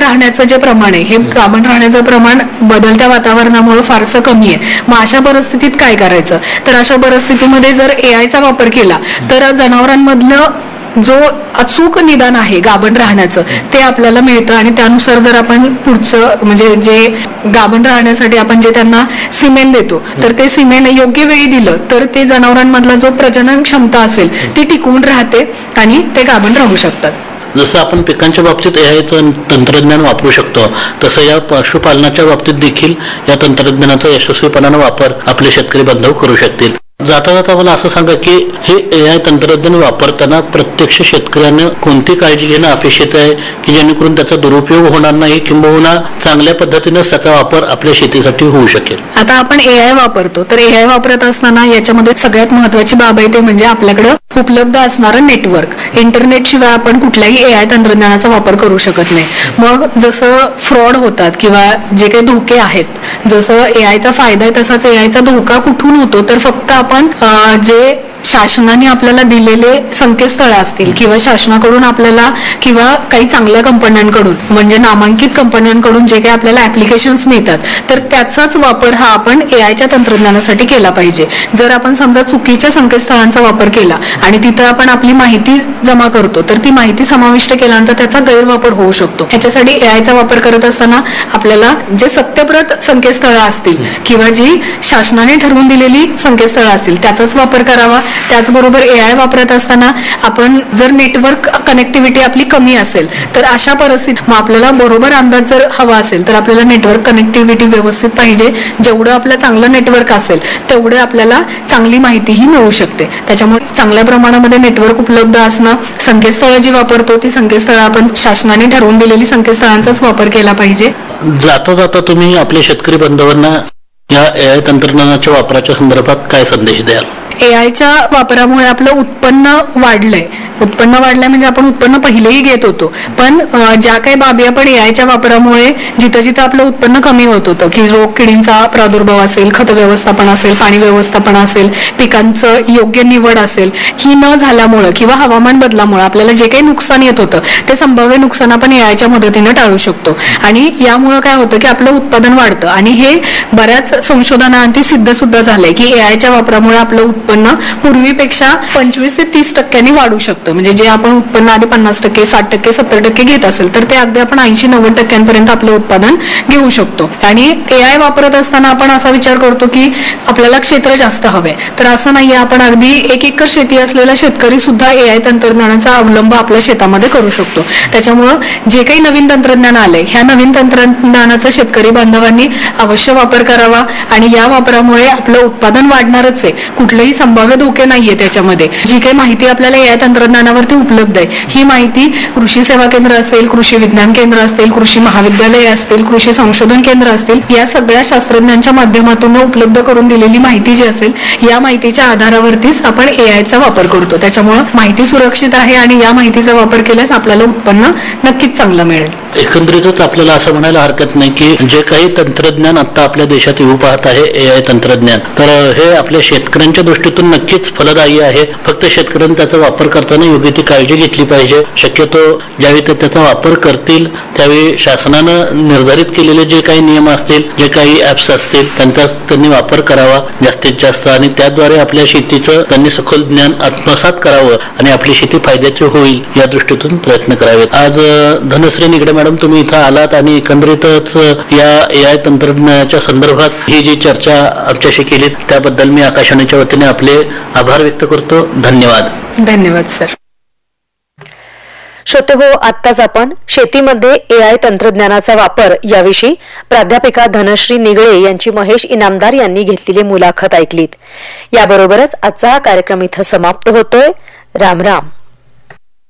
राहण्याचं जे प्रमाण आहे, हे गाभण राहण्याचं प्रमाण बदलत्या वातावरणामुळे फारसं कमी आहे. मग अशा परिस्थितीत काय करायचं? तर अशा परिस्थितीमध्ये जर एआयचा वापर केला तर जनावरांमधलं जो अचूक निदान आहे गाभण राहण्याचं ते आपल्याला मिळतं आणि त्यानुसार जर आपण पुढचं म्हणजे जे गाभण राहण्यासाठी आपण जे त्यांना सिमेंट देतो तर ते सिमेंट योग्य वेळी दिलं तर ते जनावरांमधला जो प्रजनन क्षमता असेल ती टिकून राहते आणि ते गाभण राहू शकतात. जसं आपण पिकांच्या बाबतीत एआय तंत्रज्ञान वापरू शकतो तसं या पशुपालनाच्या बाबतीत देखील या तंत्रज्ञानाचा यशस्वीपणाने वापर आपले शेतकरी बांधव करू शकतील. जाता जाता मला असं सांगा की हे एआय तंत्रज्ञान वापरताना प्रत्यक्ष शेतकऱ्याने कोणती काळजी घेणं अपेक्षित आहे की जेणेकरून त्याचा दुरुपयोग होणार नाही किंबहुना चांगल्या पद्धतीनेच त्याचा वापर आपल्या शेतीसाठी होऊ शकेल. आता आपण एआय वापरतो तर एआय वापरत असताना याच्यामध्ये सगळ्यात महत्वाची बाब आहे ते म्हणजे आपल्याकडे उपलब्ध असणारं नेटवर्क. इंटरनेट शिवाय आपण कुठल्याही एआय तंत्रज्ञानाचा वापर करू शकत नाही. मग जसं फ्रॉड होतात किंवा जे काही धोके आहेत, जसं एआयचा फायदा आहे तसाच एआयचा धोका कुठून होतो तर फक्त आपण जे शासनाने आपल्याला दिलेले संकेतस्थळ असतील किंवा शासनाकडून आपल्याला किंवा काही चांगल्या कंपन्यांकडून म्हणजे नामांकित कंपन्यांकडून जे काही आपल्याला ऍप्लिकेशन्स मिळतात तर त्याचाच वापर हा आपण एआयच्या तंत्रज्ञानासाठी केला पाहिजे. जर आपण समजा चुकीच्या संकेतस्थळांचा वापर केला आणि तिथं आपण आपली माहिती जमा करतो तर ती माहिती समाविष्ट केल्यानंतर त्याचा गैरवापर होऊ शकतो. ह्याच्यासाठी एआयचा वापर करत असताना आपल्याला जे सत्यप्रत संकेतस्थळं असतील किंवा जी शासनाने ठरवून दिलेली संकेतस्थळं असतील त्याचाच वापर करावा. त्याचबरोबर एआय वापरत असताना आपण जर नेटवर्क कनेक्टिव्हिटी आपली कमी असेल तर अशा परिस्थितीत मग आपल्याला बरोबर अंदाज जर हवा असेल तर आपल्याला नेटवर्क कनेक्टिव्हिटी व्यवस्थित पाहिजे. जेवढं आपलं चांगलं नेटवर्क असेल तेवढे आपल्याला चांगली माहितीही मिळू शकते. त्याच्यामुळे चांगल्या प्रमाणामध्ये नेटवर्क उपलब्ध असणं, संकेतस्थळं जी वापरतो ती संकेतस्थळं आपण शासनाने ठरवून दिलेली संकेतस्थळांचाच वापर केला पाहिजे. जाता जाता तुम्ही आपल्या शेतकरी बांधवांना या एआय तंत्रज्ञानाच्या वापराच्या संदर्भात काय संदेश द्याल? एआयच्या वापरामुळे आपलं उत्पन्न वाढलंय. उत्पन्न वाढलंय म्हणजे आपण उत्पन्न पहिलेही घेत होतो पण ज्या काही बाबी आपण एआयच्या वापरामुळे जिथं जिथं आपलं उत्पन्न कमी होत होतं की रोग किडींचा प्रादुर्भाव असेल, खत व्यवस्थापन असेल, पाणी व्यवस्थापन असेल, पिकांचं योग्य निवड असेल, ही न झाल्यामुळं किंवा हवामान बदलामुळे आपल्याला जे काही नुकसान येत होतं ते संभाव्य नुकसान आपण एआयच्या मदतीने टाळू शकतो. आणि यामुळं काय होतं की आपलं उत्पादन वाढतं आणि हे बऱ्याच संशोधनाअंती सिद्ध सुद्धा झालंय की एआयच्या वापरामुळे आपलं उत्पन्न पूर्वीपेक्षा 25 ते 30% वाढू शकतं. म्हणजे जे आपण उत्पन्न आधी 50%, 60%, 70% घेत असेल तर ते अगदी आपण 80-90% आपलं उत्पादन घेऊ शकतो. आणि एआय वापरत असताना आपण असा विचार करतो की आपल्याला क्षेत्र जास्त हवे तर असं नाहीये. आपण अगदी 1 एकर शेती असलेला शेतकरी सुद्धा एआय तंत्रज्ञानाचा अवलंब आपल्या शेतामध्ये करू शकतो. त्याच्यामुळं जे काही नवीन तंत्रज्ञान आलंय ह्या नवीन तंत्रज्ञानाचा शेतकरी बांधवांनी अवश्य वापर करावा आणि या वापरामुळे आपलं उत्पादन वाढणारच आहे. कुठलेही संभाव्य धोके नाहीये त्याच्यामध्ये. जी काही माहिती आपल्याला एआय तंत्रज्ञानावरती उपलब्ध आहे ही माहिती कृषी सेवा केंद्र असेल, कृषी विज्ञान केंद्र असतील, कृषी महाविद्यालय असतील, कृषी संशोधन केंद्र असतील, या सगळ्या शास्त्रज्ञांच्या माध्यमातून उपलब्ध करून दिलेली माहिती जी असेल या माहितीच्या आधारावरतीच आपण एआयचा वापर करतो. त्याच्यामुळे माहिती सुरक्षित आहे आणि या माहितीचा वापर केल्यास आपल्याला उत्पन्न नक्कीच चांगलं मिळेल. एकंदरीतच आपल्याला असं म्हणायला हरकत नाही की जे काही तंत्रज्ञान आता आपल्या देशात येऊ पाहत आहे एआय तंत्रज्ञान तर हे आपल्या शेतकऱ्यांच्या दृष्टीतून नक्कीच फलदायी आहे. फक्त शेतकऱ्यांनी त्याचा वापर करताना योग्य ती काळजी घेतली पाहिजे. शक्यतो ज्यावेळी ते त्याचा वापर करतील त्यावेळी शासनानं निर्धारित केलेले जे काही नियम असतील, जे काही ऍप्स असतील त्यांचा त्यांनी वापर करावा जास्तीत जास्त आणि त्याद्वारे आपल्या शेतीचं त्यांनी सखोल ज्ञान आत्मसात करावं आणि आपली शेती फायद्याची होईल या दृष्टीतून प्रयत्न करावेत. आज धनश्री निगडे मॅडम तुम्ही इथं आलात आणि एकंदरीतच या एआय तंत्रज्ञानाच्या संदर्भात ही जी चर्चा आमच्याशी केली त्याबद्दल मी आकाशवाणीच्या वतीने आपले आभार व्यक्त करतो. धन्यवाद. धन्यवाद सर. श्रोतेहो, आत्ताच आपण शेतीमध्ये एआय तंत्रज्ञानाचा वापर याविषयी प्राध्यापिका धनश्री निगळे यांची महेश इनामदार यांनी घेतलेली मुलाखत ऐकलीत. याबरोबरच आजचा हा कार्यक्रम इथं समाप्त होतोय. राम राम.